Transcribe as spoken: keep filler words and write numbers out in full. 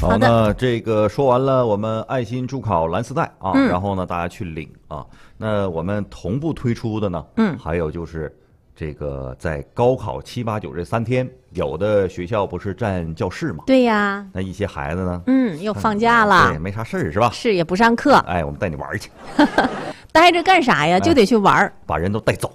好，那这个说完了，我们爱心助考蓝丝带啊， 嗯、 然后呢，大家去领啊。那我们同步推出的呢， 嗯， 还有就是这个在高考七八九这三天，有的学校不是占教室嘛？ 对呀。 那一些孩子呢， 嗯，又放假了， 对，没啥事儿是吧？ 是也不上课。 哎，我们带你玩去。 待着干啥呀？就得去玩、 哎，把人都带走。